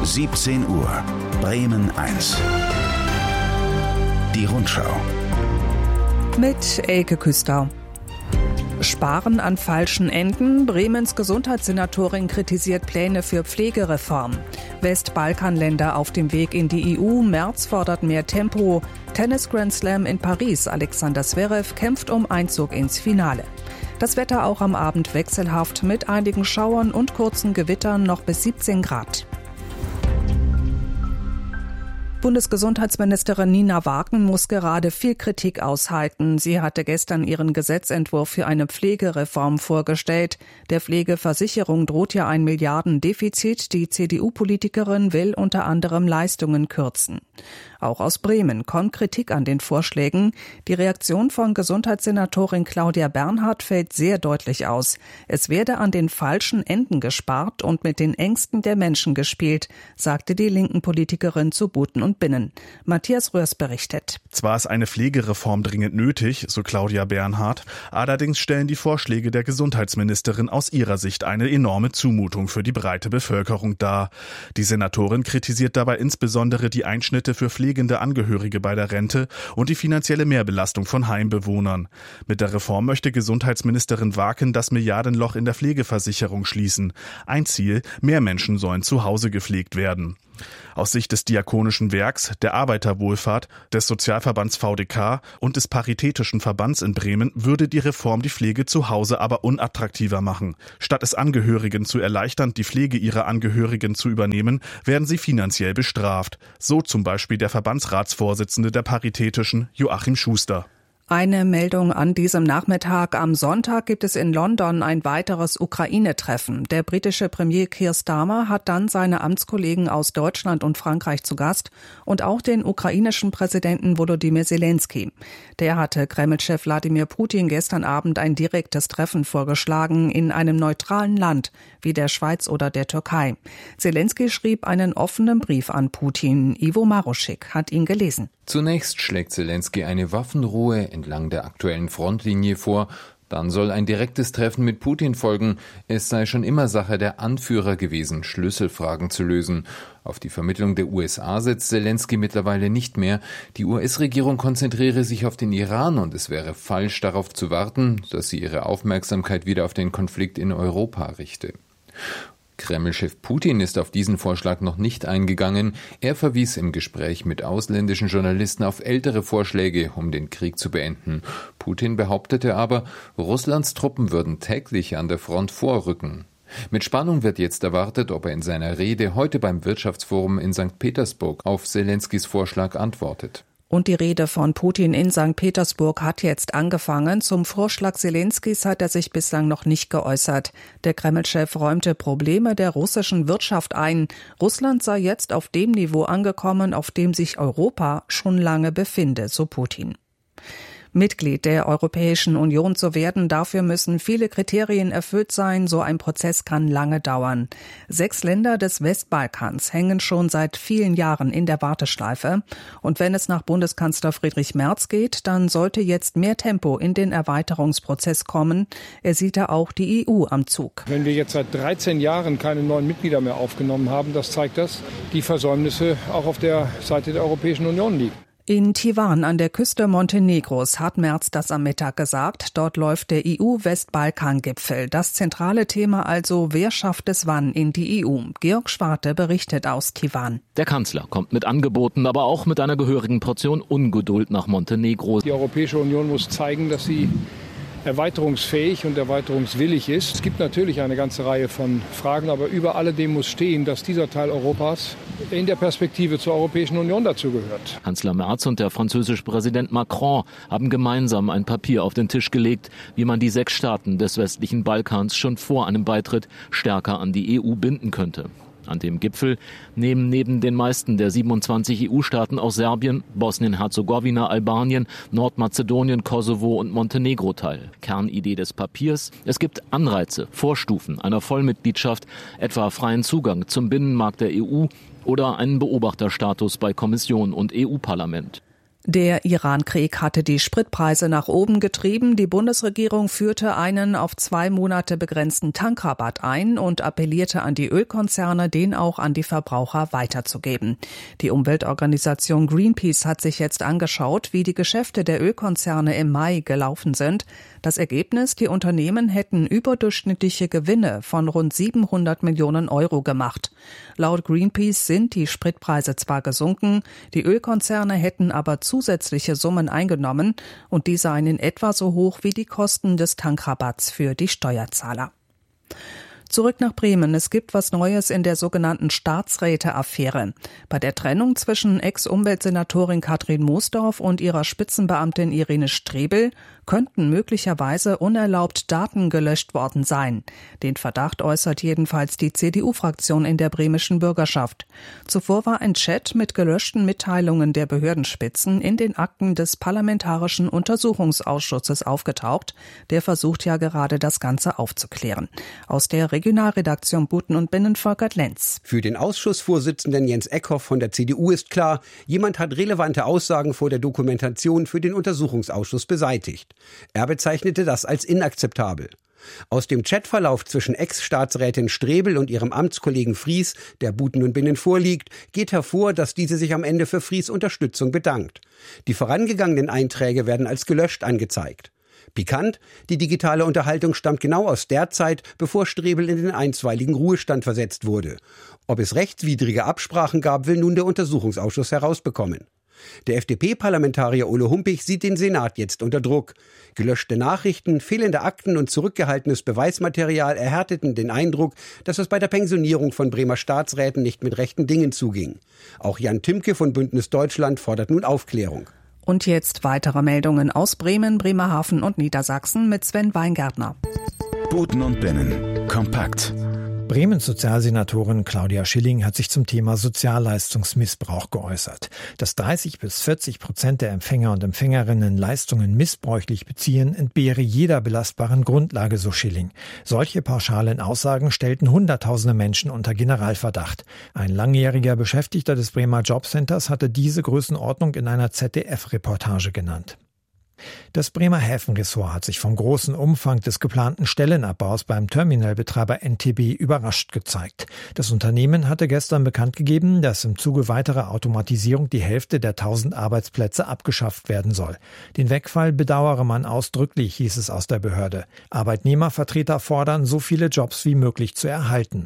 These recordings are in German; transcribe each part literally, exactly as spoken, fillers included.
siebzehn Uhr, Bremen eins. Die Rundschau. Mit Elke Küster. Sparen an falschen Enden. Bremens Gesundheitssenatorin kritisiert Pläne für Pflegereform. Westbalkanländer auf dem Weg in die E U. Merz fordert mehr Tempo. Tennis Grand Slam in Paris. Alexander Zverev kämpft um Einzug ins Finale. Das Wetter auch am Abend wechselhaft mit einigen Schauern und kurzen Gewittern, noch bis siebzehn Grad. Bundesgesundheitsministerin Nina Wagen muss gerade viel Kritik aushalten. Sie hatte gestern ihren Gesetzentwurf für eine Pflegereform vorgestellt. Der Pflegeversicherung droht ja ein Milliardendefizit. Die C D U-Politikerin will unter anderem Leistungen kürzen. Auch aus Bremen kommt Kritik an den Vorschlägen. Die Reaktion von Gesundheitssenatorin Claudia Bernhardt fällt sehr deutlich aus. Es werde an den falschen Enden gespart und mit den Ängsten der Menschen gespielt, sagte die linken Politikerin zu Buten und Binnen. Matthias Röhrs berichtet. Zwar ist eine Pflegereform dringend nötig, so Claudia Bernhardt, allerdings stellen die Vorschläge der Gesundheitsministerin aus ihrer Sicht eine enorme Zumutung für die breite Bevölkerung dar. Die Senatorin kritisiert dabei insbesondere die Einschnitte für Pflegende Angehörige bei der Rente und die finanzielle Mehrbelastung von Heimbewohnern. Mit der Reform möchte Gesundheitsministerin Wagen das Milliardenloch in der Pflegeversicherung schließen. Ein Ziel: mehr Menschen sollen zu Hause gepflegt werden. Aus Sicht des Diakonischen Werks, der Arbeiterwohlfahrt, des Sozialverbands V D K und des Paritätischen Verbands in Bremen würde die Reform die Pflege zu Hause aber unattraktiver machen. Statt es Angehörigen zu erleichtern, die Pflege ihrer Angehörigen zu übernehmen, werden sie finanziell bestraft. So zum Beispiel der Verbandsratsvorsitzende der Paritätischen, Joachim Schuster. Eine Meldung an diesem Nachmittag. Am Sonntag gibt es in London ein weiteres Ukraine-Treffen. Der britische Premier Keir Starmer hat dann seine Amtskollegen aus Deutschland und Frankreich zu Gast und auch den ukrainischen Präsidenten Volodymyr Zelensky. Der hatte Kreml-Chef Wladimir Putin gestern Abend ein direktes Treffen vorgeschlagen in einem neutralen Land wie der Schweiz oder der Türkei. Zelensky schrieb einen offenen Brief an Putin. Ivo Maruschik hat ihn gelesen. Zunächst schlägt Zelensky eine Waffenruhe entlang der aktuellen Frontlinie vor. Dann soll ein direktes Treffen mit Putin folgen. Es sei schon immer Sache der Anführer gewesen, Schlüsselfragen zu lösen. Auf die Vermittlung der U S A setzt Zelensky mittlerweile nicht mehr. Die U S-Regierung konzentriere sich auf den Iran und es wäre falsch, darauf zu warten, dass sie ihre Aufmerksamkeit wieder auf den Konflikt in Europa richte. Kreml-Chef Putin ist auf diesen Vorschlag noch nicht eingegangen. Er verwies im Gespräch mit ausländischen Journalisten auf ältere Vorschläge, um den Krieg zu beenden. Putin behauptete aber, Russlands Truppen würden täglich an der Front vorrücken. Mit Spannung wird jetzt erwartet, ob er in seiner Rede heute beim Wirtschaftsforum in Sankt Petersburg auf Zelenskys Vorschlag antwortet. Und die Rede von Putin in Sankt Petersburg hat jetzt angefangen. Zum Vorschlag Zelenskys hat er sich bislang noch nicht geäußert. Der Kreml-Chef räumte Probleme der russischen Wirtschaft ein. Russland sei jetzt auf dem Niveau angekommen, auf dem sich Europa schon lange befinde, so Putin. Mitglied der Europäischen Union zu werden, dafür müssen viele Kriterien erfüllt sein. So ein Prozess kann lange dauern. Sechs Länder des Westbalkans hängen schon seit vielen Jahren in der Warteschleife. Und wenn es nach Bundeskanzler Friedrich Merz geht, dann sollte jetzt mehr Tempo in den Erweiterungsprozess kommen. Er sieht da auch die E U am Zug. Wenn wir jetzt seit dreizehn Jahren keine neuen Mitglieder mehr aufgenommen haben, das zeigt, dass die Versäumnisse auch auf der Seite der Europäischen Union liegen. In Tivan an der Küste Montenegros hat Merz das am Mittag gesagt. Dort läuft der E U-Westbalkan-Gipfel. Das zentrale Thema also, wer schafft es wann in die E U? Georg Schwarte berichtet aus Tivan. Der Kanzler kommt mit Angeboten, aber auch mit einer gehörigen Portion Ungeduld nach Montenegro. Die Europäische Union muss zeigen, dass sie erweiterungsfähig und erweiterungswillig ist. Es gibt natürlich eine ganze Reihe von Fragen, aber über alledem muss stehen, dass dieser Teil Europas in der Perspektive zur Europäischen Union dazugehört. Kanzler Merz und der französische Präsident Macron haben gemeinsam ein Papier auf den Tisch gelegt, wie man die sechs Staaten des westlichen Balkans schon vor einem Beitritt stärker an die E U binden könnte. An dem Gipfel nehmen neben den meisten der siebenundzwanzig E U-Staaten auch Serbien, Bosnien-Herzegowina, Albanien, Nordmazedonien, Kosovo und Montenegro teil. Kernidee des Papiers: Es gibt Anreize, Vorstufen einer Vollmitgliedschaft, etwa freien Zugang zum Binnenmarkt der E U oder einen Beobachterstatus bei Kommission und E U-Parlament. Der Iran-Krieg hatte die Spritpreise nach oben getrieben. Die Bundesregierung führte einen auf zwei Monate begrenzten Tankrabatt ein und appellierte an die Ölkonzerne, den auch an die Verbraucher weiterzugeben. Die Umweltorganisation Greenpeace hat sich jetzt angeschaut, wie die Geschäfte der Ölkonzerne im Mai gelaufen sind. Das Ergebnis: Die Unternehmen hätten überdurchschnittliche Gewinne von rund siebenhundert Millionen Euro gemacht. Laut Greenpeace sind die Spritpreise zwar gesunken, die Ölkonzerne hätten aber zusätzliche Summen eingenommen und die seien in etwa so hoch wie die Kosten des Tankrabatts für die Steuerzahler. Zurück nach Bremen. Es gibt was Neues in der sogenannten Staatsräte-Affäre. Bei der Trennung zwischen Ex-Umweltsenatorin Katrin Moosdorf und ihrer Spitzenbeamtin Irene Strebel könnten möglicherweise unerlaubt Daten gelöscht worden sein. Den Verdacht äußert jedenfalls die C D U-Fraktion in der bremischen Bürgerschaft. Zuvor war ein Chat mit gelöschten Mitteilungen der Behördenspitzen in den Akten des Parlamentarischen Untersuchungsausschusses aufgetaucht. Der versucht ja gerade, das Ganze aufzuklären. Aus der Regionalredaktion Buten und Binnen Volkert Lenz. Für den Ausschussvorsitzenden Jens Eckhoff von der C D U ist klar, jemand hat relevante Aussagen vor der Dokumentation für den Untersuchungsausschuss beseitigt. Er bezeichnete das als inakzeptabel. Aus dem Chatverlauf zwischen Ex-Staatsrätin Strebel und ihrem Amtskollegen Fries, der Buten und Binnen vorliegt, geht hervor, dass diese sich am Ende für Fries' Unterstützung bedankt. Die vorangegangenen Einträge werden als gelöscht angezeigt. Pikant: Die digitale Unterhaltung stammt genau aus der Zeit, bevor Strebel in den einstweiligen Ruhestand versetzt wurde. Ob es rechtswidrige Absprachen gab, will nun der Untersuchungsausschuss herausbekommen. Der F D P-Parlamentarier Ole Humpich sieht den Senat jetzt unter Druck. Gelöschte Nachrichten, fehlende Akten und zurückgehaltenes Beweismaterial erhärteten den Eindruck, dass es bei der Pensionierung von Bremer Staatsräten nicht mit rechten Dingen zuging. Auch Jan Timke von Bündnis Deutschland fordert nun Aufklärung. Und jetzt weitere Meldungen aus Bremen, Bremerhaven und Niedersachsen mit Sven Weingärtner. Buten und Binnen. Kompakt. Bremens Sozialsenatorin Claudia Schilling hat sich zum Thema Sozialleistungsmissbrauch geäußert. Dass dreißig bis vierzig Prozent der Empfänger und Empfängerinnen Leistungen missbräuchlich beziehen, entbehre jeder belastbaren Grundlage, so Schilling. Solche pauschalen Aussagen stellten Hunderttausende Menschen unter Generalverdacht. Ein langjähriger Beschäftigter des Bremer Jobcenters hatte diese Größenordnung in einer Z D F-Reportage genannt. Das Bremer Häfenressort hat sich vom großen Umfang des geplanten Stellenabbaus beim Terminalbetreiber N T B überrascht gezeigt. Das Unternehmen hatte gestern bekannt gegeben, dass im Zuge weiterer Automatisierung die Hälfte der tausend Arbeitsplätze abgeschafft werden soll. Den Wegfall bedauere man ausdrücklich, hieß es aus der Behörde. Arbeitnehmervertreter fordern, so viele Jobs wie möglich zu erhalten.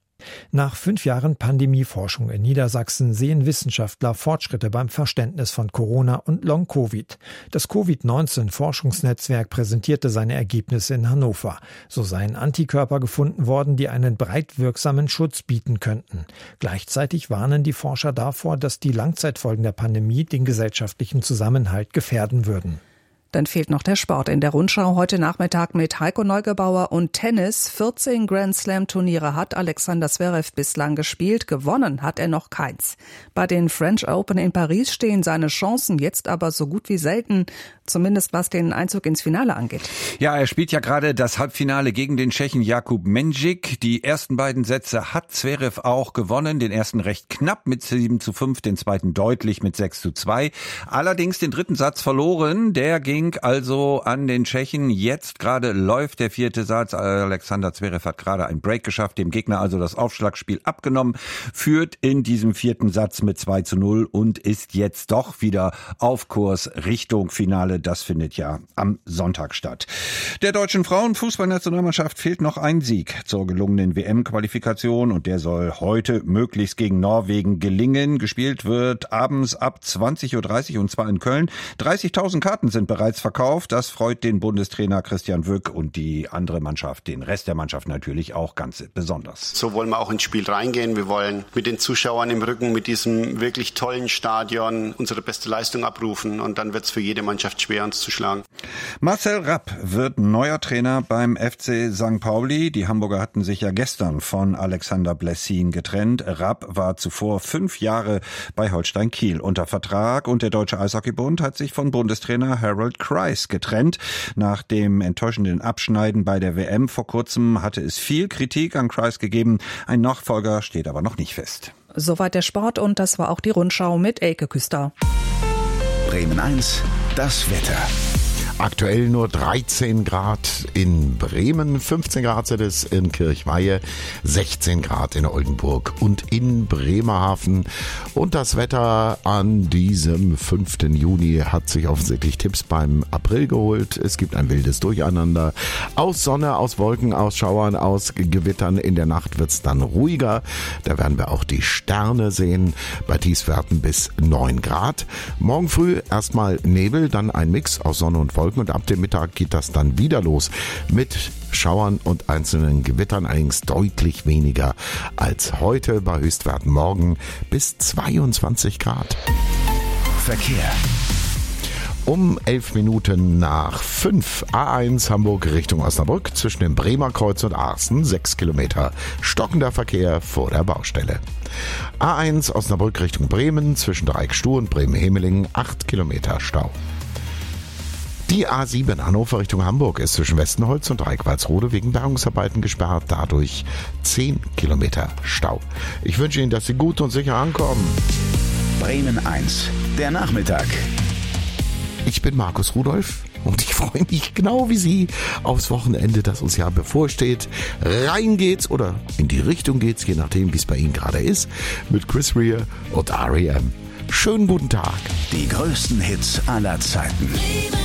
Nach fünf Jahren Pandemieforschung in Niedersachsen sehen Wissenschaftler Fortschritte beim Verständnis von Corona und Long-Covid. Das Covid neunzehn Forschungsnetzwerk präsentierte seine Ergebnisse in Hannover. So seien Antikörper gefunden worden, die einen breit wirksamen Schutz bieten könnten. Gleichzeitig warnen die Forscher davor, dass die Langzeitfolgen der Pandemie den gesellschaftlichen Zusammenhalt gefährden würden. Dann fehlt noch der Sport in der Rundschau heute Nachmittag mit Heiko Neugebauer und Tennis. vierzehn Grand-Slam-Turniere hat Alexander Zverev bislang gespielt, gewonnen hat er noch keins. Bei den French Open in Paris stehen seine Chancen jetzt aber so gut wie selten, zumindest was den Einzug ins Finale angeht. Ja, er spielt ja gerade das Halbfinale gegen den Tschechen Jakub Mendžík. Die ersten beiden Sätze hat Zverev auch gewonnen, den ersten recht knapp mit sieben zu fünf, den zweiten deutlich mit sechs zu zwei. Allerdings den dritten Satz verloren, der ging also an den Tschechen. Jetzt gerade läuft der vierte Satz. Alexander Zverev hat gerade einen Break geschafft, dem Gegner also das Aufschlagspiel abgenommen, führt in diesem vierten Satz mit zwei zu null und ist jetzt doch wieder auf Kurs Richtung Finale. Das findet ja am Sonntag statt. Der deutschen Frauenfußballnationalmannschaft fehlt noch ein Sieg zur gelungenen W M-Qualifikation und der soll heute möglichst gegen Norwegen gelingen. Gespielt wird abends ab zwanzig Uhr dreißig und zwar in Köln. dreißigtausend Karten sind bereits verkauft. Das freut den Bundestrainer Christian Wück und die andere Mannschaft, den Rest der Mannschaft natürlich auch ganz besonders. So wollen wir auch ins Spiel reingehen. Wir wollen mit den Zuschauern im Rücken, mit diesem wirklich tollen Stadion unsere beste Leistung abrufen und dann wird es für jede Mannschaft schwer, uns zu schlagen. Marcel Rapp wird neuer Trainer beim F C Sankt Pauli. Die Hamburger hatten sich ja gestern von Alexander Blessin getrennt. Rapp war zuvor fünf Jahre bei Holstein Kiel unter Vertrag und der Deutsche Eishockeybund hat sich von Bundestrainer Harold Kreis getrennt. Nach dem enttäuschenden Abschneiden bei der W M vor kurzem hatte es viel Kritik an Kreis gegeben. Ein Nachfolger steht aber noch nicht fest. Soweit der Sport und das war auch die Rundschau mit Elke Küster. Bremen eins, das Wetter. Aktuell nur dreizehn Grad in Bremen, fünfzehn Grad sind es in Kirchweihe, sechzehn Grad in Oldenburg und in Bremerhaven. Und das Wetter an diesem fünften Juni hat sich offensichtlich Tipps beim April geholt. Es gibt ein wildes Durcheinander. Aus Sonne, aus Wolken, aus Schauern, aus Gewittern. In der Nacht wird es dann ruhiger. Da werden wir auch die Sterne sehen. Bei Tiefstwerten bis neun Grad. Morgen früh erstmal Nebel, dann ein Mix aus Sonne und Wolken. Und ab dem Mittag geht das dann wieder los mit Schauern und einzelnen Gewittern, allerdings deutlich weniger als heute, bei Höchstwerten morgen bis zweiundzwanzig Grad. Verkehr. Um elf Minuten nach fünf, A eins Hamburg Richtung Osnabrück, zwischen dem Bremer Kreuz und Aarsten, sechs Kilometer stockender Verkehr vor der Baustelle. A eins Osnabrück Richtung Bremen, zwischen Dreieckstuhl und Bremen-Hemelingen, acht Kilometer Stau. Die A sieben Hannover Richtung Hamburg ist zwischen Westenholz und Dreikwalsrode wegen Bergungsarbeiten gesperrt, dadurch zehn Kilometer Stau. Ich wünsche Ihnen, dass Sie gut und sicher ankommen. Bremen eins, der Nachmittag. Ich bin Markus Rudolph und ich freue mich genau wie Sie aufs Wochenende, das uns ja bevorsteht. Rein geht's oder in die Richtung geht's, je nachdem, wie es bei Ihnen gerade ist, mit Chris Rea und R E M. Schönen guten Tag. Die größten Hits aller Zeiten.